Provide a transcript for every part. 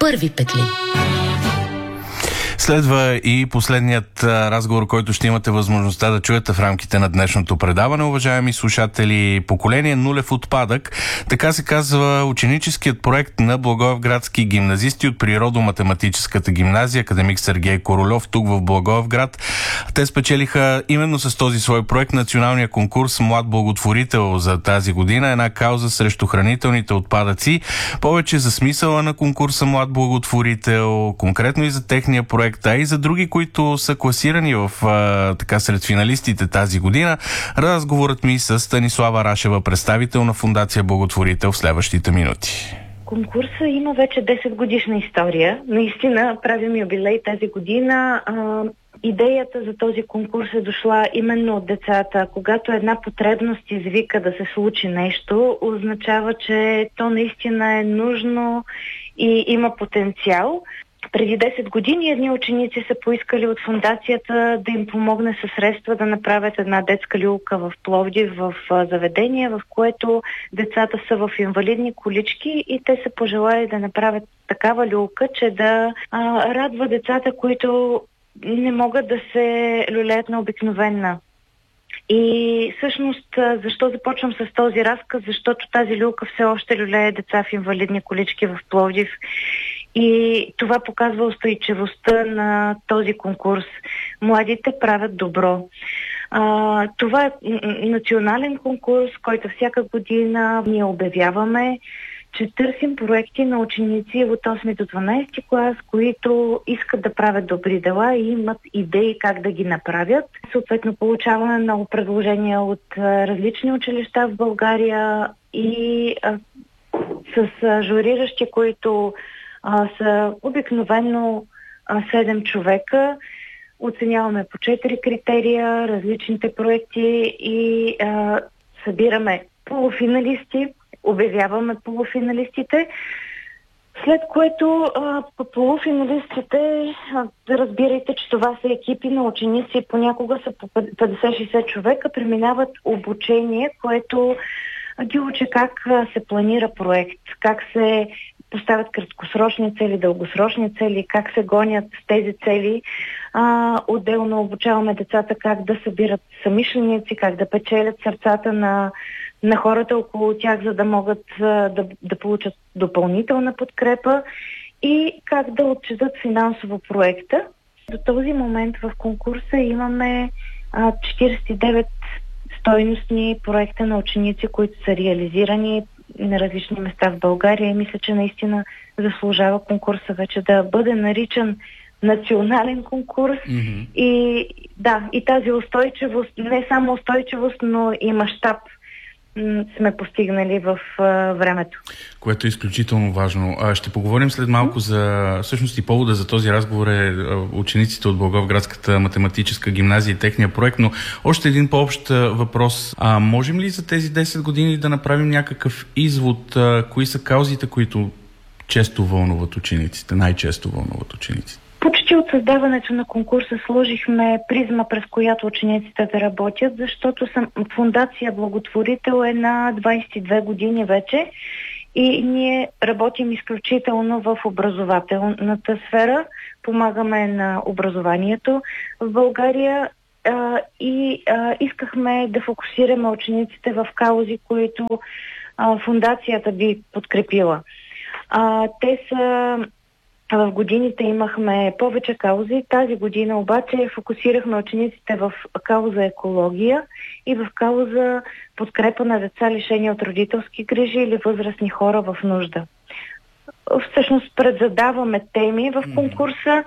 първи петли. Следва и последният разговор, който ще имате възможността да чуете в рамките на днешното предаване, уважаеми слушатели. Поколение нулев отпадък. Така се казва ученическият проект на благоевградски гимназисти от Природо-математическата гимназия академик Сергей Корольов тук в Благоевград. Те спечелиха именно с този свой проект националния конкурс Млад благотворител за тази година. Една кауза срещу хранителните отпадъци. Повече за смисъла на конкурса Млад благотворител, конкретно и за техния проект, а и за други, които са класирани сред финалистите тази година. Разговорът ми с Станислава Рашева, представител на Фондация Благотворител, в следващите минути. Конкурса има вече 10 годишна история. Наистина правим юбилей тази година. Идеята за този конкурс е дошла именно от децата. Когато една потребност извика да се случи нещо, означава, че то наистина е нужно и има потенциал. Преди 10 години едни ученици са поискали от фондацията да им помогне със средства да направят една детска люлка в Пловдив, в заведение, в което децата са в инвалидни колички и те са пожелали да направят такава люлка, че да радва децата, които не могат да се люлеят на обикновена. И всъщност, защо започвам с този разказ? Защото тази люлка все още люлее деца в инвалидни колички в Пловдив. И това показва устойчивостта на този конкурс. Младите правят добро. Това е национален конкурс, който всяка година ние обявяваме, че търсим проекти на ученици от 8 до 12 клас, които искат да правят добри дела и имат идеи как да ги направят. Съответно, получаваме много предложения от различни училища в България и с журиращи, които са обикновено 7 човека. Оценяваме по 4 критерия различните проекти и събираме полуфиналисти, обявяваме полуфиналистите, след което по полуфиналистите, разбирайте, че това са екипи на ученици, понякога са по 50-60 човека, преминават обучение, което ги учи как се планира проект, как се поставят краткосрочни цели, дългосрочни цели, как се гонят тези цели. Отделно обучаваме децата как да събират съмишленици, как да печелят сърцата на хората около тях, за да могат да получат допълнителна подкрепа и как да отчетат финансово проекта. До този момент в конкурса имаме 49 стойностни проекта на ученици, които са реализирани на различни места в България и мисля, че наистина заслужава конкурса вече да бъде наричан национален конкурс. И тази устойчивост, не само устойчивост, но и мащаб сме постигнали в времето. Което е изключително важно. Ще поговорим след малко за всъщност и повода за този разговор е учениците от Благоевградската математическа гимназия и техния проект, но още един по-общ въпрос. Можем ли за тези 10 години да направим някакъв извод? Кои са каузите, които често вълнуват учениците, най-често вълнуват учениците? Почти от създаването на конкурса сложихме призма, през която учениците да работят, защото Фондация Благотворител е на 22 години вече и ние работим изключително в образователната сфера, помагаме на образованието в България и искахме да фокусираме учениците в каузи, които фондацията би подкрепила. Те са В годините имахме повече каузи. Тази година обаче фокусирахме учениците в кауза екология и в кауза подкрепа на деца, лишени от родителски грижи или възрастни хора в нужда. Всъщност предзадаваме теми в конкурса,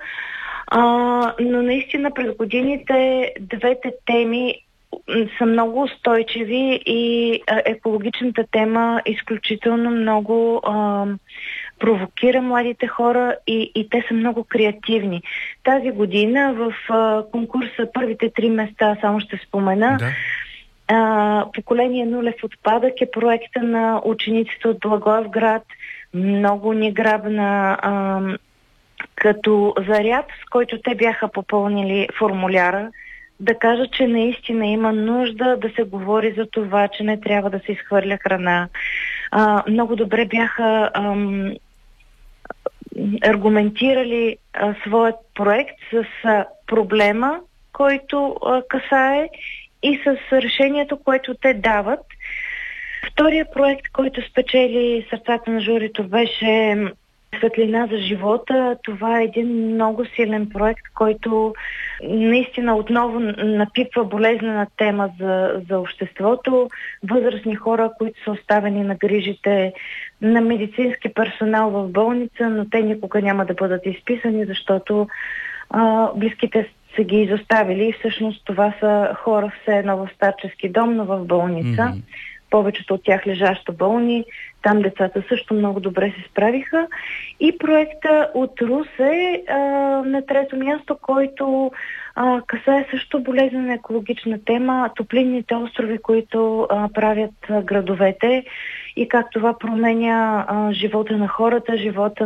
но наистина през годините двете теми са много устойчиви и екологичната тема изключително много провокира младите хора и те са много креативни. Тази година в конкурса първите 3 места, само ще спомена, Поколение нулев отпадък е проекта на учениците от Благоевград. Много ни грабна като заряд, с който те бяха попълнили формуляра, да кажа, че наистина има нужда да се говори за това, че не трябва да се изхвърля храна. Много добре бяха аргументирали своят проект с проблема, който касае, и с решението, което те дават. Втория проект, който спечели сърцата на журито, беше Светлина за живота. Това е един много силен проект, който наистина отново напипва болезнена тема за обществото. Възрастни хора, които са оставени на грижите на медицински персонал в болница, но те никога няма да бъдат изписани, защото близките са ги изоставили и всъщност това са хора все едно в старчески дом, но в болница. Повечето от тях лежащо болни. Там децата също много добре се справиха. И проекта от Русе на трето място, който касае също болезнена екологична тема, топлинните острови, които правят градовете и как това променя живота на хората, живота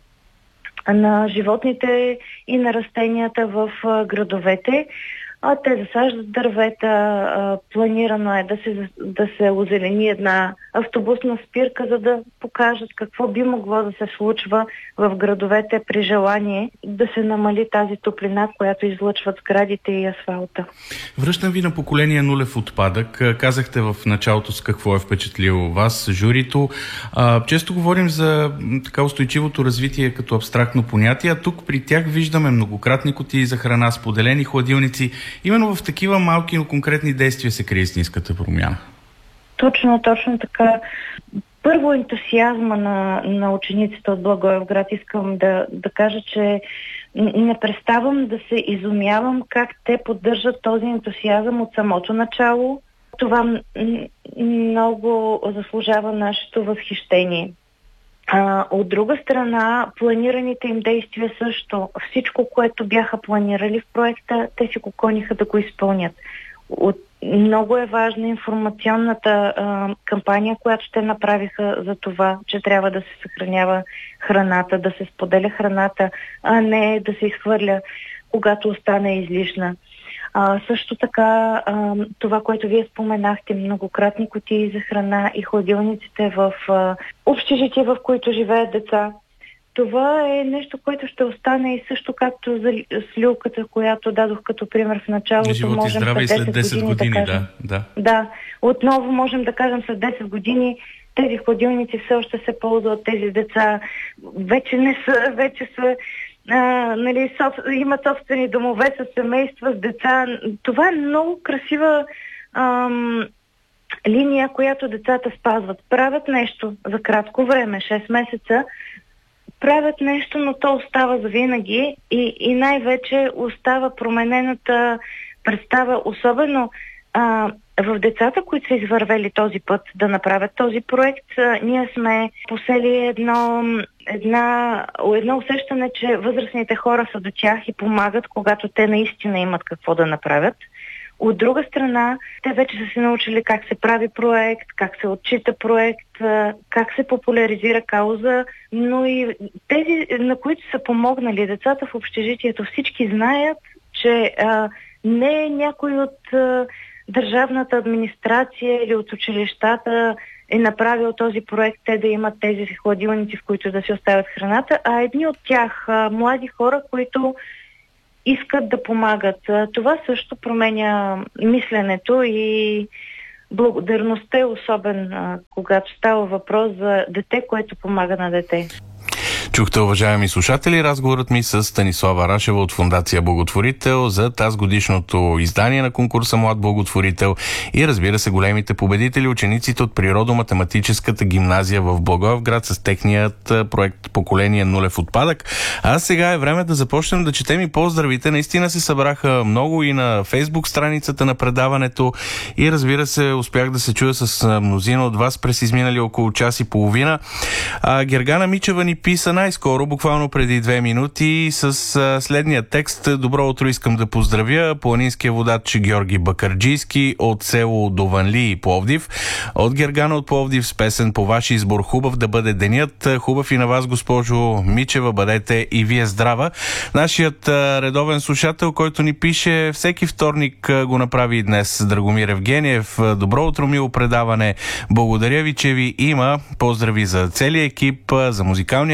на животните и на растенията в градовете. Те засаждат дървета, планирано е да се озелени една автобусна спирка, за да покажат какво би могло да се случва в градовете при желание да се намали тази топлина, която излъчват сградите и асфалта. Връщам ви на поколение нулев отпадък. Казахте в началото с какво е впечатлило вас журито. Често говорим за така устойчивото развитие като абстрактно понятие, а тук при тях виждаме многократни кутии за храна, споделени хладилници. Именно в такива малки, но конкретни действия се крие истинската промяна. Точно така. Първо, ентусиазма на учениците от Благоевград. Искам да кажа, че не преставам да се изумявам как те поддържат този ентусиазъм от самото начало. Това много заслужава нашето възхищение. От друга страна, планираните им действия също. Всичко, което бяха планирали в проекта, те си го гониха да го изпълнят. Много е важна информационната кампания, която те направиха за това, че трябва да се съхранява храната, да се споделя храната, а не да се изхвърля, когато остане излишна. Също така, това, което вие споменахте, многократни кутии за храна и хладилниците в общежития, в които живеят деца. Това е нещо, което ще остане и също както за слюлката, която дадох като пример в началото. Живот и здраве и след 10 години, да кажем, да. Да, отново можем да кажем след 10 години тези хладилници все още се ползват, тези деца вече са имат собствени домове с семейства, с деца. Това е много красива линия, която децата спазват. Правят нещо за кратко време, 6 месеца, правят нещо, но то остава за винаги и най-вече остава променената представа, особено в децата, които са извървели този път да направят този проект. Ние сме посели едно усещане, че възрастните хора са до тях и помагат, когато те наистина имат какво да направят. От друга страна, те вече са се научили как се прави проект, как се отчита проект, как се популяризира кауза, но и тези, на които са помогнали децата в общежитието, всички знаят, че не е някой от държавната администрация или от училищата е направил този проект, те да имат тези хладилници, в които да си оставят храната, а едни от тях, млади хора, които искат да помагат. Това също променя мисленето и благодарността е особен, когато става въпрос за дете, което помага на дете. Чухте, уважаеми слушатели, разговорът ми с Станислава Рашева от Фондация Благотворител за тазгодишното издание на конкурса Млад благотворител и, разбира се, големите победители, учениците от Природо-математическата гимназия в Благоевград с техният проект Поколение нулев отпадък. А сега е време да започнем да четем и поздравите. Наистина се събраха много и на Фейсбук страницата на предаването и, разбира се, успях да се чуя с мнозина от вас през изминали около час и половина. Гергана Мичева ни писа най-скоро, буквално преди 2 минути, с следния текст. Добро утро, искам да поздравя планинския водач Георги Бакърджийски от село Дованли и Пловдив. От Гергана от Пловдив с песен по ваш избор. Хубав да бъде денят. Хубав и на вас, госпожо Мичева, бъдете и вие здрава. Нашият редовен слушател, който ни пише всеки вторник, го направи и днес. Драгомир Евгениев. Добро утро, мило предаване. Благодаря ви, че ви има. Поздрави за целия екип, за музикалния редактор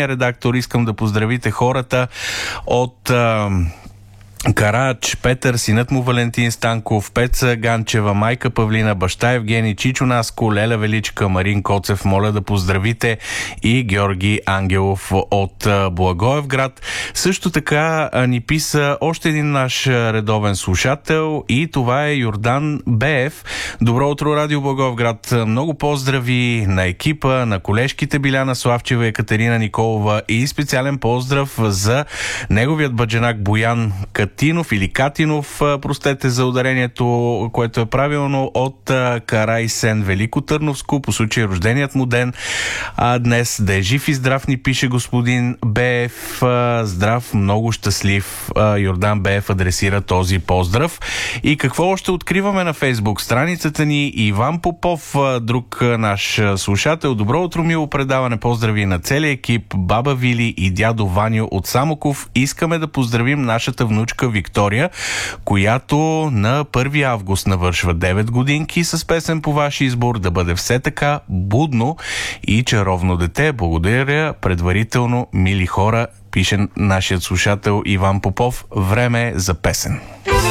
сектор. Искам да поздравите хората от Карач, Петър, синът му Валентин Станков, Пеца Ганчева, майка Павлина, баща Евгений, Чичо Наско, Леля Величка, Марин Коцев. Моля да поздравите и Георги Ангелов от Благоевград. Също така ни писа още един наш редовен слушател и това е Йордан Беев. Добро утро, Радио Благоевград. Много поздрави на екипа, на колежките Биляна Славчева, Екатерина Николова и специален поздрав за неговият баджанак Боян Катинов или Катинов, простете за ударението, което е правилно, от Карай Сен, Велико Търновско, по случай рожденият му ден. Днес да е жив и здрав, ни пише господин Беев. Здрав, много щастлив. Йордан Беев адресира този поздрав. И какво още откриваме на Фейсбук страницата ни? Иван Попов, друг наш слушател. Добро утро, мило предаване. Поздрави на целия екип, баба Вили и дядо Ваню от Самоков. Искаме да поздравим нашата внучка Виктория, която на 1 август навършва 9 годинки, с песен по ваш избор да бъде все така будно и чаровно дете. Благодаря предварително, мили хора, пише нашият слушател Иван Попов. Време е за песен.